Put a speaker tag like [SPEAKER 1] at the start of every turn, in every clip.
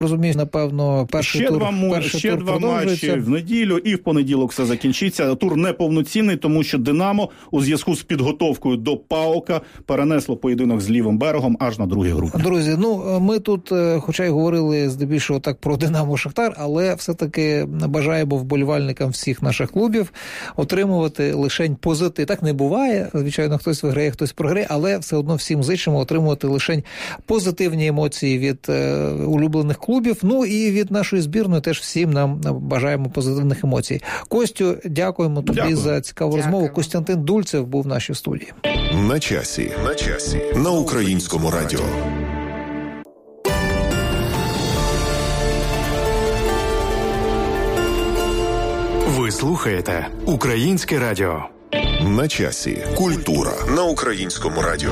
[SPEAKER 1] Розумію, напевно, перший тур
[SPEAKER 2] ще два матчі в неділю, і в понеділок все закінчиться. Тур неповноцінний, тому що «Динамо» у зв'язку з підготовкою до ПАОКа перенесло поєдинок з «Лівим берегом» аж на 2 грудня.
[SPEAKER 1] Друзі, ми тут, хоча й говорили здебільшого так про «Динамо», «Шахтар», але все-таки бажаємо вболівальникам всіх наших клубів отримувати лишень позитив. Так не буває, звичайно, хтось виграє, хтось програє, але все одно всім зичимо отримувати лишень позитивні емоції від улюблених клубів. І від нашої збірної теж всім нам бажаємо позитивних емоцій. Костю, дякуємо тобі за цікаву розмову. Костянтин Дульцев був в нашій студії.
[SPEAKER 3] На часі. На Українському радіо.
[SPEAKER 4] Ви слухаєте Українське радіо.
[SPEAKER 3] На часі. Культура на Українському радіо.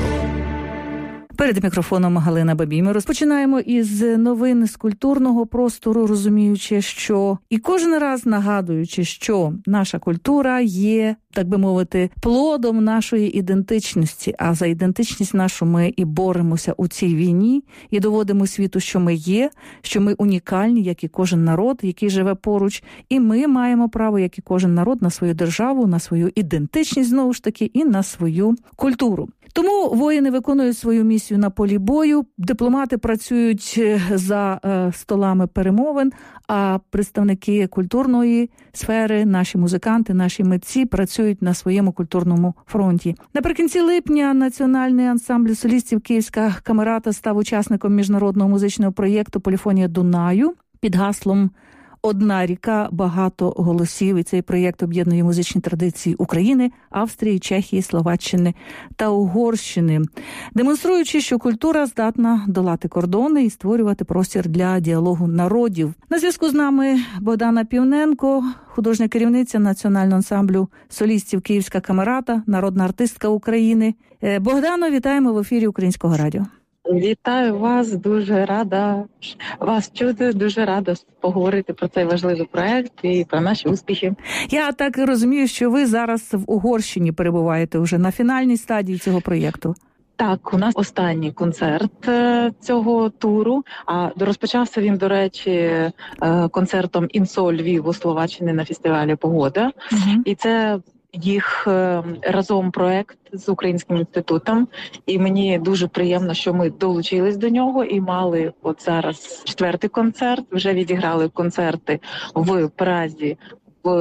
[SPEAKER 5] Перед мікрофоном Галина Бабій. Ми розпочинаємо із новин з культурного простору, розуміючи, що і кожен раз нагадуючи, що наша культура є, так би мовити, плодом нашої ідентичності. А за ідентичність нашу ми і боремося у цій війні, і доводимо світу, що ми є, що ми унікальні, як і кожен народ, який живе поруч. І ми маємо право, як і кожен народ, на свою державу, на свою ідентичність, знову ж таки, і на свою культуру. Тому воїни виконують свою місію на полі бою, дипломати працюють за столами перемовин, а представники культурної сфери, наші музиканти, наші митці працюють на своєму культурному фронті. Наприкінці липня Національний ансамбль солістів «Київська камерата» став учасником міжнародного музичного проєкту «Поліфонія Дунаю» під гаслом «Одна ріка, багато голосів». І цей проєкт об'єднує музичні традиції України, Австрії, Чехії, Словаччини та Угорщини, демонструючи, що культура здатна долати кордони і створювати простір для діалогу народів. На зв'язку з нами Богдана Півненко, художня керівниця Національного ансамблю солістів «Київська камерата», народна артистка України. Богдано, вітаємо в ефірі Українського радіо.
[SPEAKER 6] Вітаю вас, дуже рада вас чути, дуже рада поговорити про цей важливий проект і про наші успіхи.
[SPEAKER 5] Я так розумію, що ви зараз в Угорщині перебуваєте вже на фінальній стадії цього проєкту.
[SPEAKER 6] Так, у нас останній концерт цього туру, а розпочався він, до речі, концертом «Інсо Львів» у Словаччині на фестивалі «Погода». І це їх разом проект з Українським інститутом, і мені дуже приємно, що ми долучились до нього і мали от зараз 4-й концерт, вже відіграли концерти в Празі, в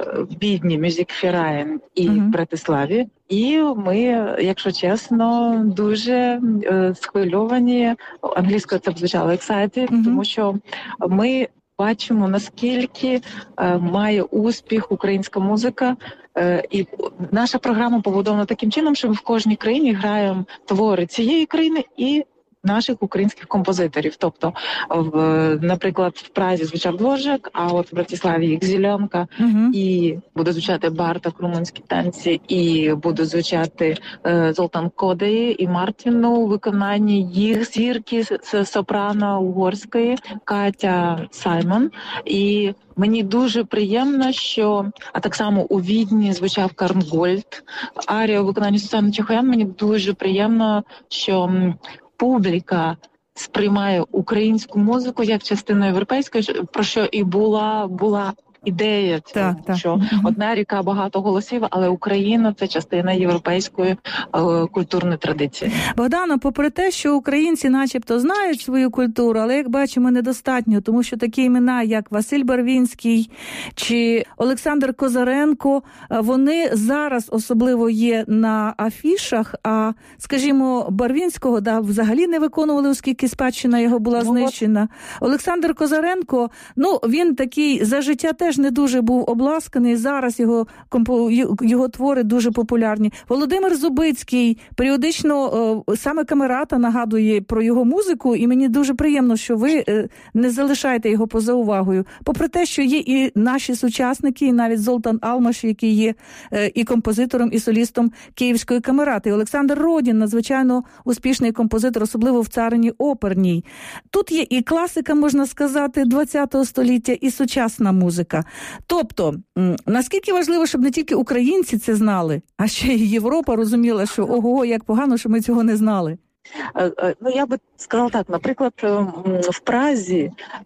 [SPEAKER 6] Відні, Мюзікферайн і в Братиславі. І ми, якщо чесно, дуже схвильовані, англійською це б звучало excited, тому що ми бачимо, наскільки має успіх українська музика. І наша програма побудована таким чином, що ми в кожній країні граємо твори цієї країни і наших українських композиторів. Тобто, наприклад, в Празі звучав Дворжак, а от в Братиславі їх Зеленка, і буде звучати Барток, румунські танці, і буде звучати Золтан Кодеї і Мартін у виконанні їх зірки з сопрано угорської, Катя Саймон. І мені дуже приємно, що, а так само у Відні звучав Карнгольд, арія у виконанні Сусани Чихоян. Мені дуже приємно, що публіка сприймає українську музику як частину європейської, про що і була ідея цього, що одна ріка, багато голосів, але Україна – це частина європейської культурної традиції.
[SPEAKER 5] Богдано, попри те, що українці начебто знають свою культуру, але, як бачимо, недостатньо, тому що такі імена, як Василь Барвінський чи Олександр Козаренко, вони зараз особливо є на афішах, а, скажімо, Барвінського взагалі не виконували, оскільки спадщина його була знищена. Олександр Козаренко, він такий за життя теж не дуже був обласканий, зараз його твори дуже популярні. Володимир Зубицький, періодично саме камерата нагадує про його музику, і мені дуже приємно, що ви не залишаєте його поза увагою. Попри те, що є і наші сучасники, і навіть Золтан Алмаш, який є і композитором, і солістом Київської камерати. І Олександр Родін, надзвичайно успішний композитор, особливо в царині оперній. Тут є і класика, можна сказати, ХХ століття, і сучасна музика. Тобто, наскільки важливо, щоб не тільки українці це знали, а ще й Європа розуміла, що ого, як погано, що ми цього не знали.
[SPEAKER 6] Ну, я би сказала так, наприклад, в Празі